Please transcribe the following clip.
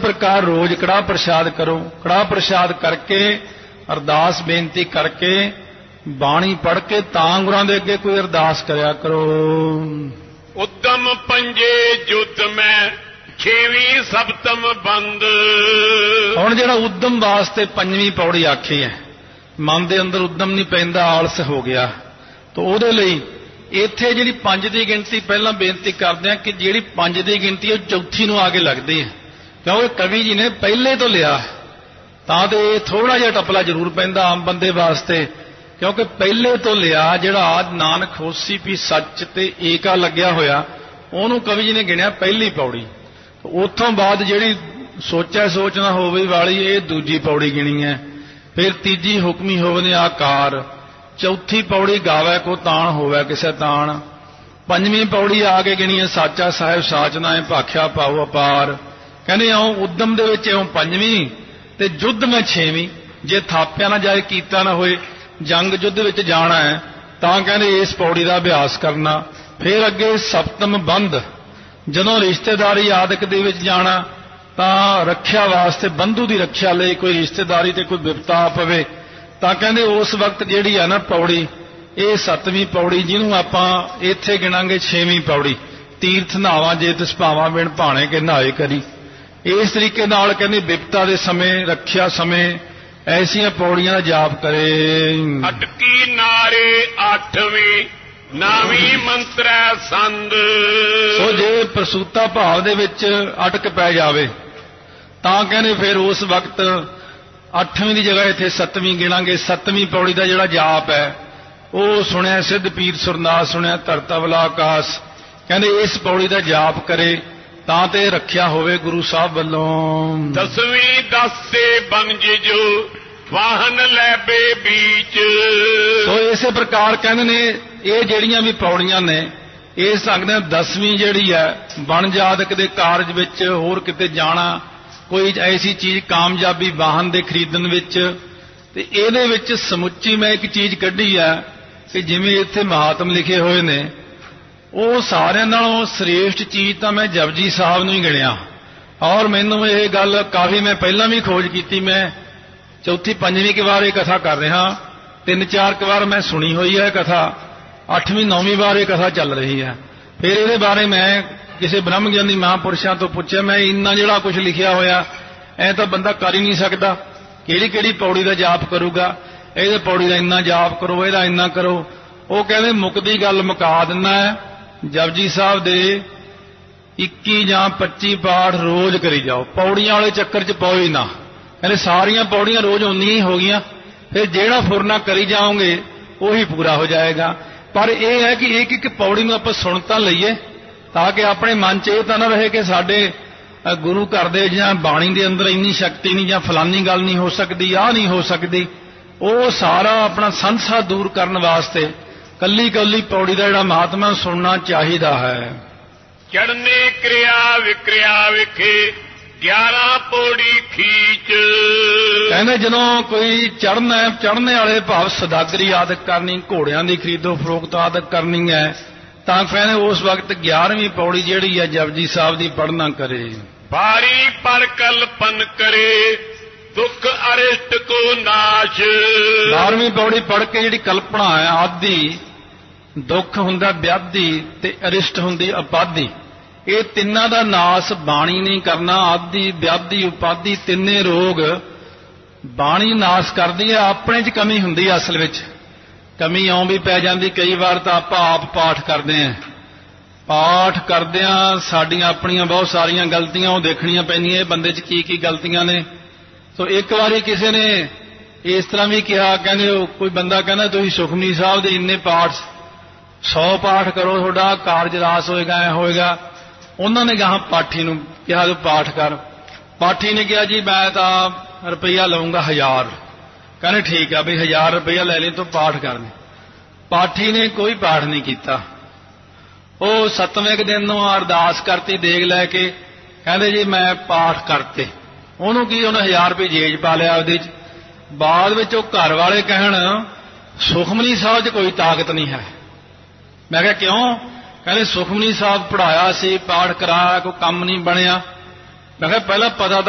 प्रकार रोज कड़ाह प्रसाद करो। कड़ाह प्रसाद करके अरदास बेनती करके बाणी पढ़ के तां गुरां दे अगे कोई अरदास करया करो। उद्दम पंजे जुत में छेवीं सप्तम बंद। हुण जिहड़ा उद्दम वास्ते पंजवीं पौड़ी आखी है, मन दे अंदर उद्दम नहीं पैंदा, आलस हो गया, तो उहदे लई इत्थे जिहड़ी पंज दी गिणती पहलां बेनती करदे कि जिहड़ी पंज दी गिणती है चौथी नूं आके लगदी है, क्योंकि कवि जी ने पहले तो लिया तां ते थोड़ा जिहा टपला जरूर पैंदा आम बंदे वास्ते, क्योंकि पहले तो लिया जिहड़ा नानक होसी भी सच ते एका लग्या होया उहनूं कवि जी ने गिणिया पहली पौड़ी। उत्थों बाद जिहड़ी सोचा सोच ना होवे वाली ये दूजी पौड़ी गिणी है। फिर तीजी हुक्मी होवने आकार, चौथी पौड़ी गावे को ताण होवे किसे ताण, पंजवीं पौड़ी आके गिणी है साचा साहिब साचना है भाख्या पाओ अपार। कहने आऊं उद्दम दे विच आऊं पंजवीं ते जुद्ध में छेवीं, जे थापिया ना जाए कीता ना होए जंग युद्ध विच जाना है तां कहंदे इस पौड़ी दा अभ्यास करना। फिर अगे सप्तम बंध, जदों रिश्तेदारी आदਿਕ दे विच जाना तां रखिया वास्ते बंधु दी रखिया लई कोई रिश्तेदारी ते कोई विपता पवे तां कहंदे उस वक्त जिहड़ी है ना पौड़ी ये सतवीं पौड़ी, जिहनूं आपां इत्थे गिणांगे छेवीं पौड़ी, तीर्थ नहावा जे तिस भावां बिन भाणे के नहाए करी। इस तरीके नाल कहंदे विपता दे समय रखिया समय ऐसियां पौड़ियां दा जाप करे। अटकी नारे आठवीं नावीं मंत्र संद। सो जे प्रसूता भाव दे विच अटक पै जावे तां कहने फिर उस वक्त अठवीं की जगह इत्थे सतवीं गिणांगे। सतवीं पौड़ी का जिहड़ा जाप है वो सुनिया सिद्ध पीर सुरदास सुनिया धरतवला आकाश, कहंदे इस पौड़ी का जाप करे तां ते रखिया होवे गुरु साहब वल्लों। दसवीं दस से बनज जो वाहन लैबे बीच। तो इसे प्रकार कहंदे ने ये जिहड़ियां भी पौड़ियां ने ये सकदे दसवीं जिहड़ी है बन जादक दे कारज विच होर किते जाना, कोई ऐसी चीज कामयाबी वाहन दे खरीदण विच, ते इहदे विच समुच्ची मैं एक चीज कढ़ी है कि जिवें इत्थे महात्म लिखे हुए ने वो सारियां नालों श्रेष्ठ चीज तां मैं जपजी साहब नूं ही गिणिया। और मैनूं ये गल काफी मैं पहलां भी खोज कीती, मैं चौथी पंजवीं की बार ये कथा कर रहा, 3-4 बार मैं सुनी हुई है कथा, 8वीं 9वीं बार ये कथा चल रही है। फिर ये बारे मैं किसी ब्रह्म ज्ञानी महापुरुषों तो पूछा, मैं इन्ना जिहड़ा कुछ लिखिया होया ऐ तां बंदा कर ही नहीं सकता, किहड़ी किहड़ी पौड़ी का जाप करूगा, ये पौड़ी का इन्ना जाप करो, ਇਹਦਾ इन्ना करो। वो कहते मुकदी गल मुका दिना है, जपजी साहब दे 21 या 25 पाठ रोज करी जाओ, पौड़ियां वाले चक्कर च पाओ ही ना। कहते सारियां पौड़ियां रोज उन्नियां ही हो गईयां, फिर जेड़ा फुरना करी जाओगे वही पूरा हो जाएगा। पर यह है कि एक एक पौड़ी में आप सुन तां लईए ताकि अपने मन च यह ना रहे कि साडे गुरु घर दे जां बाणी दे अंदर इन्नी शक्ति नहीं जां फलानी गल नहीं हो सकती, आ नहीं हो सकती। वो सारा अपना संसा दूर करने वास्ते कली कली पौड़ी का जिहड़ा महात्मा सुनना चाहिदा है। चढ़ने क्रिया विक्रिया विखे 11 पौड़ी खींच। कहने जदों कोई चढ़ना है, चढ़ने वाले भाव सदागरी आदत करनी, घोड़ियां की खरीदो फरोख्त आदत करनी है, तां कहने उस वक्त 11वीं पौड़ी जिहड़ी है जपजी साहब की पढ़ना करे। भारी पर कल्पन करे दुख अरिष्ट को नाश। 12वीं पौड़ी पढ़ के जिहड़ी कल्पना है आदि दुख हुंदा व्याधि ते अरिष्ट हुंदी उपाधि, ये तिन्नां दा नाश बाणी नहीं करना। आदि व्याधि उपाधि तिन्ने रोग बाणी नाश करदी है, अपने च कमी हुंदी है। असल विच कमी आउं भी पै जांदी, कई बार तां आपां आप पाठ करदे हैं, पाठ करदिआं साडीआं अपणीआं बहुत सारियां गलतियां वो देखणीआं पैंदियां, बंदे च की गलतियां ने। तो एक बारी किसी ने इस तरह भी कहा, कहने कोई बंदा कहना तुसीं सुखमनी साहब दे इन्ने पाठ 100 पाठ करो थोड़ा कारज रास होएगा, ऐ होएगा। उन्होंने कहा पाठी नूं कहा तूं पाठ कर। पाठी ने कहा जी मैं तां रुपया लऊंगा 1000। कहने ठीक है भी 1000 रुपया ले ली तो पाठ कर ले। पाठी ने कोई पाठ नहीं किया। वो 7वें दिन नूं अरदास करती देग लैके, कहते जी मैं पाठ करते। उन्होंने की उन्हें 1000 रुपये जेज पा लिया ਉਹਦੇ ਚ। बाद में घर वाले कहण सुखमनी साहब च कोई ताकत नहीं है। मैं कहा क्यों? कहते सुखमनी साहब पढ़ाया सी, पाठ कराया, कोई काम नहीं बनया। मैं कहा पहला पता